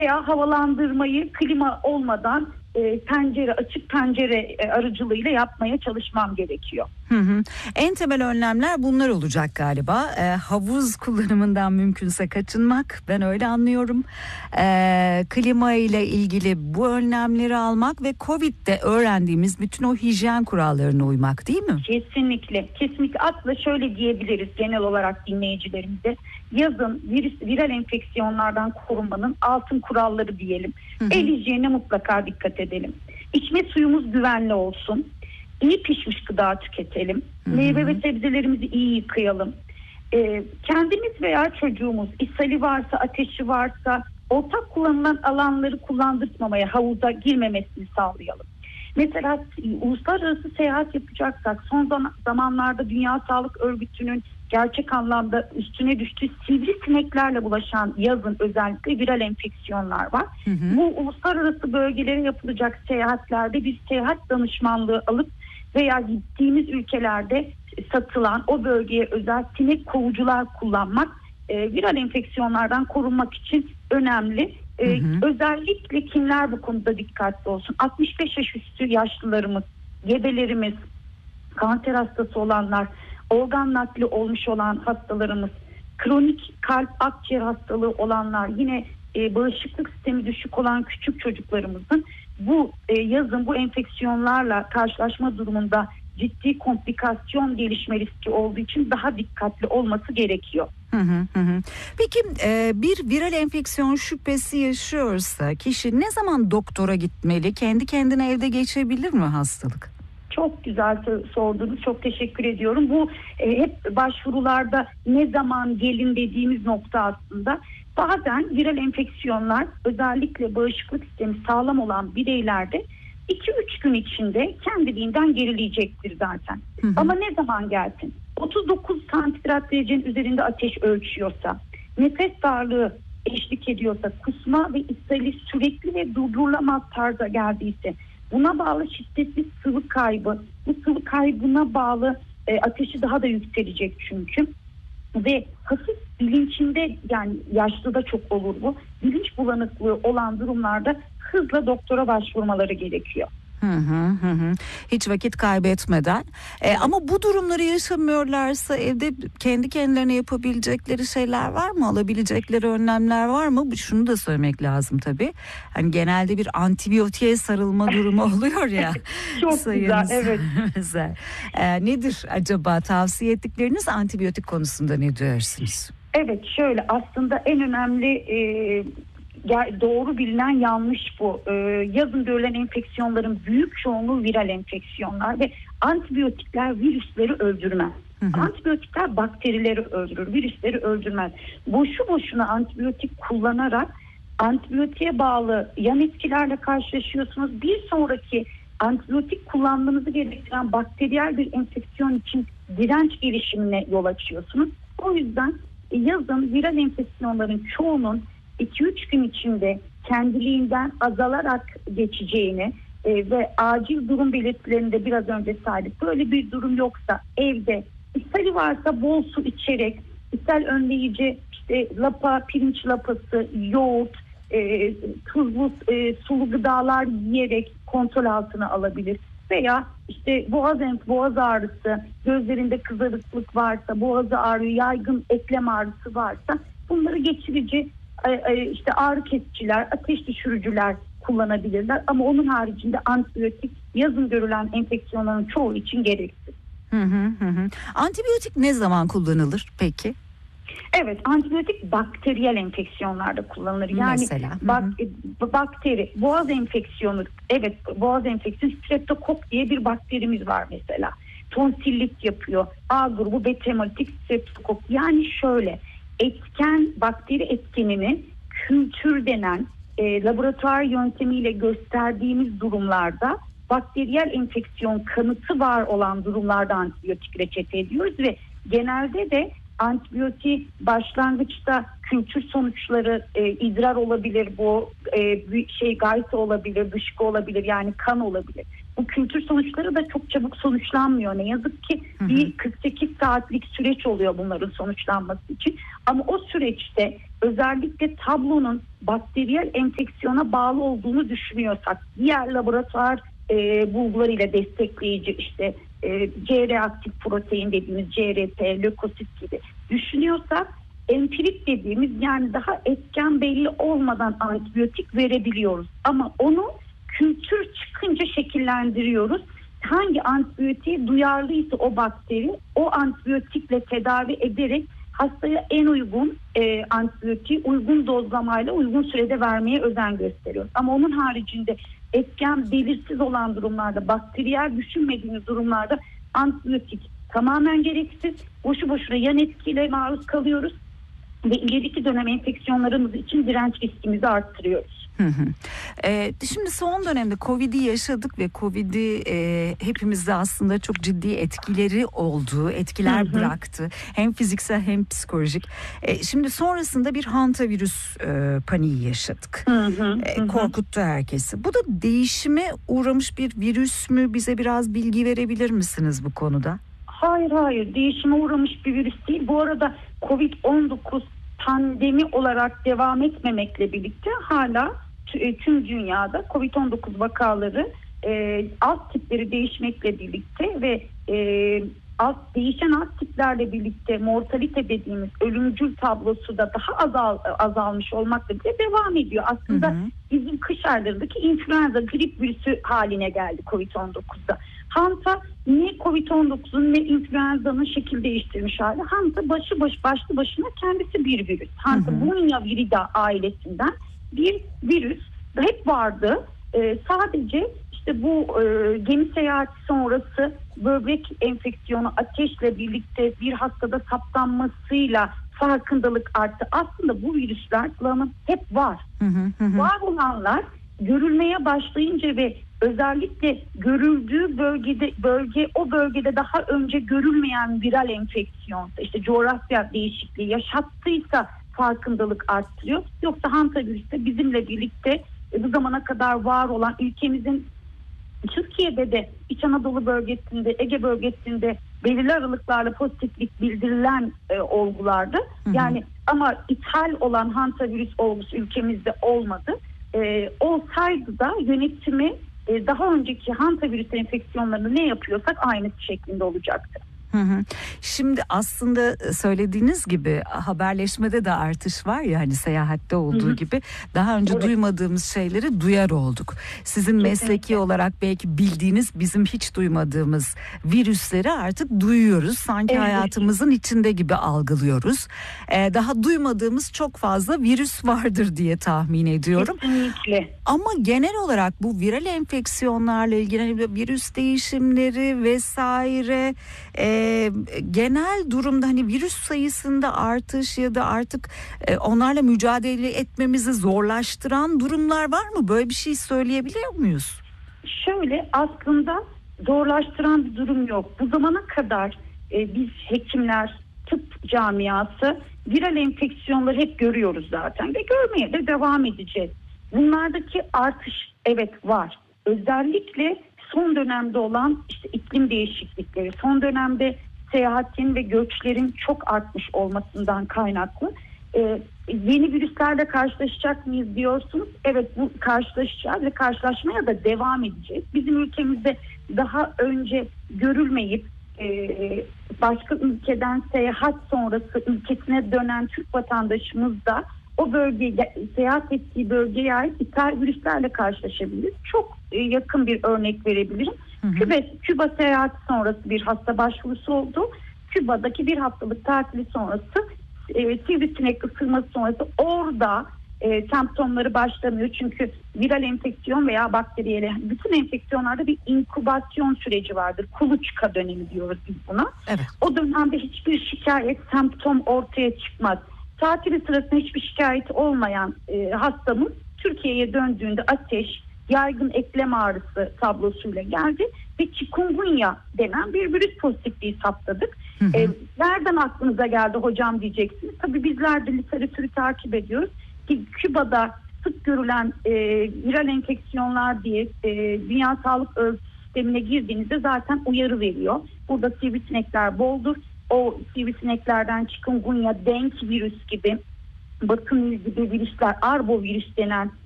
veya havalandırmayı klima olmadan açık pencere aracılığıyla yapmaya çalışmam gerekiyor. En temel önlemler bunlar olacak galiba. Havuz kullanımından mümkünse kaçınmak, ben öyle anlıyorum. Klima ile ilgili bu önlemleri almak ve Covid'de öğrendiğimiz bütün o hijyen kurallarına uymak, değil mi? Kesinlikle. Aslında şöyle diyebiliriz genel olarak dinleyicilerimize. Yazın viral enfeksiyonlardan korunmanın altın kuralları diyelim. El hijyenine mutlaka dikkat edelim. İçme suyumuz güvenli olsun. İyi pişmiş gıda tüketelim. Meyve ve sebzelerimizi iyi yıkayalım. Kendimiz veya çocuğumuz ishali varsa, ateşi varsa ortak kullanılan alanları kullandırtmamaya, havuza girmemesini sağlayalım. Mesela uluslararası seyahat yapacaksak son zamanlarda Dünya Sağlık Örgütü'nün gerçek anlamda üstüne düştüğü sivrisineklerle bulaşan yazın özellikle viral enfeksiyonlar var. Bu uluslararası bölgelere yapılacak seyahatlerde bir seyahat danışmanlığı alıp veya gittiğimiz ülkelerde satılan o bölgeye özel sinek kovucular kullanmak viral enfeksiyonlardan korunmak için önemli. Özellikle kimler bu konuda dikkatli olsun? 65 yaş üstü yaşlılarımız, gebelerimiz, kanser hastası olanlar, organ nakli olmuş olan hastalarımız, kronik kalp akciğer hastalığı olanlar, yine bağışıklık sistemi düşük olan küçük çocuklarımızın bu yazın bu enfeksiyonlarla karşılaşma durumunda ciddi komplikasyon gelişme riski olduğu için daha dikkatli olması gerekiyor. Peki bir viral enfeksiyon şüphesi yaşıyorsa kişi ne zaman doktora gitmeli? Kendi kendine evde geçebilir mi hastalık? Çok güzel sordunuz. Çok teşekkür ediyorum. Bu hep başvurularda ne zaman gelin dediğimiz nokta aslında. Bazen viral enfeksiyonlar özellikle bağışıklık sistemi sağlam olan bireylerde 2-3 gün içinde kendiliğinden gerileyecektir zaten. Ama ne zaman gelsin? 39 santigrat derecenin üzerinde ateş ölçüyorsa, nefes darlığı eşlik ediyorsa, kusma ve ishali sürekli ve durdurulamaz tarzda geldiyse, buna bağlı şiddetli sıvı kaybı, bu sıvı kaybına bağlı ateşi daha da yükselecek çünkü. Ve hafif bilincinde, yani yaşlıda çok olur bu, bilinç bulanıklığı olan durumlarda hızla doktora başvurmaları gerekiyor. Hiç vakit kaybetmeden. Ama bu durumları yaşamıyorlarsa evde kendi kendilerine yapabilecekleri şeyler var mı? Alabilecekleri önlemler var mı? Şunu da söylemek lazım tabii. Hani genelde bir antibiyotiğe sarılma durumu oluyor ya. Çok güzel, evet. Nedir acaba tavsiye ettikleriniz antibiyotik konusunda, ne diyorsunuz? Evet, şöyle aslında en önemli doğru bilinen yanlış bu. Yazın görülen enfeksiyonların büyük çoğunluğu viral enfeksiyonlar ve antibiyotikler virüsleri öldürmez. Antibiyotikler bakterileri öldürür, virüsleri öldürmez. Boşu boşuna antibiyotik kullanarak antibiyotiğe bağlı yan etkilerle karşılaşıyorsunuz. Bir sonraki antibiyotik kullanmanızı gerektiren bakteriyel bir enfeksiyon için direnç gelişimine yol açıyorsunuz. O yüzden yazın viral enfeksiyonların çoğunun 2-3 gün içinde kendiliğinden azalarak geçeceğini ve acil durum belirtilerinde biraz önce saydık. Böyle bir durum yoksa evde, ishali varsa bol su içerek, ishal önleyici işte lapa, pirinç lapası, yoğurt, tuzlu sulu gıdalar yiyerek kontrol altına alabilir. Veya işte boğaz ağrısı, gözlerinde kızarıklık varsa, boğazı ağrıyor, yaygın eklem ağrısı varsa bunları geçirici işte ağrı kesiciler, ateş düşürücüler kullanabilirler. Ama onun haricinde antibiyotik yazın görülen enfeksiyonların çoğu için gereksiz. Antibiyotik ne zaman kullanılır peki? Evet, antibiyotik bakteriyel enfeksiyonlarda kullanılır. Yani mesela? Bakteri, boğaz enfeksiyonu, evet boğaz enfeksiyonu, streptokok diye bir bakterimiz var mesela. Tonsillit yapıyor. A grubu beta-hemolitik streptokok. Yani şöyle, bakteri etkenini kültür denen laboratuvar yöntemiyle gösterdiğimiz durumlarda bakteriyel enfeksiyon kanıtı var olan durumlarda antibiyotik reçete ediyoruz ve genelde de antibiyotik başlangıçta kültür sonuçları idrar olabilir, bu gayta olabilir, dışkı olabilir, yani kan olabilir. bu kültür sonuçları da çok çabuk sonuçlanmıyor. Ne yazık ki bir 48 saatlik süreç oluyor bunların sonuçlanması için. Ama o süreçte özellikle tablonun bakteriyel enfeksiyona bağlı olduğunu düşünüyorsak, diğer laboratuvar bulgularıyla destekleyici işte C-reaktif protein dediğimiz CRP, lökosit gibi düşünüyorsak, empirik dediğimiz yani daha etken belli olmadan antibiyotik verebiliyoruz. Ama onu kültür çıkınca şekillendiriyoruz. Hangi antibiyotiğe duyarlıysa o bakteri, o antibiyotikle tedavi ederek hastaya en uygun antibiyotiği uygun dozlamayla uygun sürede vermeye özen gösteriyoruz. Ama onun haricinde etken belirsiz olan durumlarda, bakteriyel düşünmediğimiz durumlarda antibiyotik tamamen gereksiz. Boşu boşuna yan etkiyle maruz kalıyoruz ve ileriki dönem enfeksiyonlarımız için direnç riskimizi arttırıyoruz. Şimdi son dönemde Covid'i yaşadık ve Covid'i hepimizde aslında çok ciddi etkileri oldu, etkiler bıraktı. Hem fiziksel hem psikolojik. Şimdi sonrasında bir hantavirüs paniği yaşadık. Korkuttu herkesi. Bu da değişime uğramış bir virüs mü? Bize biraz bilgi verebilir misiniz bu konuda? Hayır. Değişime uğramış bir virüs değil. Bu arada Covid-19 pandemi olarak devam etmemekle birlikte hala tüm dünyada Covid-19 vakaları alt tipleri değişmekle birlikte ve değişen alt tiplerle birlikte mortalite dediğimiz ölümcül tablosu da daha azalmış olmakla birlikte devam ediyor. Aslında bizim kış aylarındaki influenza grip virüsü haline geldi Covid-19'da. Hanta ne Covid-19'un ne influenza'nın şekil değiştirmiş hali. Hanta başlı başına kendisi bir virüs. Hanta Bunya virida ailesinden bir virüs hep vardı. Sadece işte bu gemi seyahati sonrası böbrek enfeksiyonu ateşle birlikte bir hastada saptanmasıyla farkındalık arttı. Aslında bu virüsler hep var. Var olanlar görülmeye başlayınca ve özellikle görüldüğü o bölgede daha önce görülmeyen viral enfeksiyon, işte coğrafya değişikliği yaşattıysa farkındalık arttırıyor. Yoksa hantavirüs de bizimle birlikte bu zamana kadar var olan ülkemizin Türkiye'de de İç Anadolu bölgesinde, Ege bölgesinde belirli aralıklarla pozitiflik bildirilen olgulardı. Yani ama ithal olan hantavirüs olgusu ülkemizde olmadı. Olsaydı da yönetimi daha önceki hantavirüs enfeksiyonlarını ne yapıyorsak aynısı şeklinde olacaktı. Şimdi aslında söylediğiniz gibi haberleşmede de artış var ya, hani seyahatte olduğu gibi daha önce duymadığımız şeyleri duyar olduk. Sizin mesleki olarak belki bildiğiniz, bizim hiç duymadığımız virüsleri artık duyuyoruz. Sanki hayatımızın içinde gibi algılıyoruz. Daha duymadığımız çok fazla virüs vardır diye tahmin ediyorum. Kesinlikle. Ama genel olarak bu viral enfeksiyonlarla ilgili virüs değişimleri vesaire genel durumda hani virüs sayısında artış ya da artık onlarla mücadele etmemizi zorlaştıran durumlar var mı? Böyle bir şey söyleyebiliyor muyuz? Şöyle, aslında zorlaştıran bir durum yok. Bu zamana kadar biz hekimler, tıp camiası viral enfeksiyonları hep görüyoruz zaten ve görmeye de devam edeceğiz. Bunlardaki artış var. Özellikle son dönemde olan işte iklim değişiklikleri, son dönemde seyahatin ve göçlerin çok artmış olmasından kaynaklı yeni virüslerle karşılaşacak mıyız diyorsunuz. Evet, bu karşılaşacağız ve karşılaşmaya da devam edeceğiz. Bizim ülkemizde daha önce görülmeyip başka ülkeden seyahat sonrası ülkesine dönen Türk vatandaşımız da o bölgeye, seyahat ettiği bölgeye ait ithal virüslerle karşılaşabilir. Çok yakın bir örnek verebilirim. Küba seyahati sonrası bir hasta başvurusu oldu. Küba'daki bir haftalık tatili sonrası sivrisinek ısırması sonrası orada semptomları başlamıyor. Çünkü viral enfeksiyon veya bakteriyel bütün enfeksiyonlarda bir inkübasyon süreci vardır. Kuluçka dönemi diyoruz biz buna. Evet. O dönemde hiçbir şikayet, semptom ortaya çıkmaz. Tatili sırasında hiçbir şikayeti olmayan hastamız Türkiye'ye döndüğünde ateş, yaygın eklem ağrısı tablosuyla geldi ve chikungunya denen bir virüs pozitifliği saptadık. Nereden aklınıza geldi hocam diyeceksiniz. Tabii bizler de literatürü takip ediyoruz. Küba'da sık görülen viral enfeksiyonlar diye Dünya Sağlık sistemine girdiğinizde zaten uyarı veriyor. Burada sivrisinekler boldur. O sivrisineklerden chikungunya, denk virüs gibi, batın gibi virüsler, arbovirüs denen